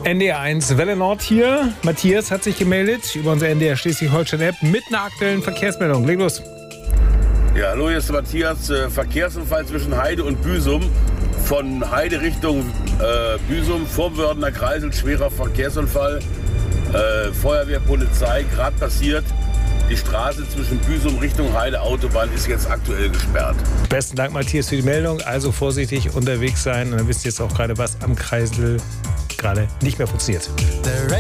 NDR1 Welle Nord hier. Matthias hat sich gemeldet über unsere NDR Schleswig-Holstein-App mit einer aktuellen Verkehrsmeldung. Leg los. Ja, hallo, hier ist Matthias. Verkehrsunfall zwischen Heide und Büsum. Von Heide Richtung Büsum, vorm Wörthener Kreisel, schwerer Verkehrsunfall. Feuerwehr, Polizei, gerade passiert. Die Straße zwischen Büsum Richtung Heide Autobahn ist jetzt aktuell gesperrt. Besten Dank, Matthias, für die Meldung. Also vorsichtig unterwegs sein. Und dann wisst ihr jetzt auch gerade, was am Kreisel gerade nicht mehr funktioniert.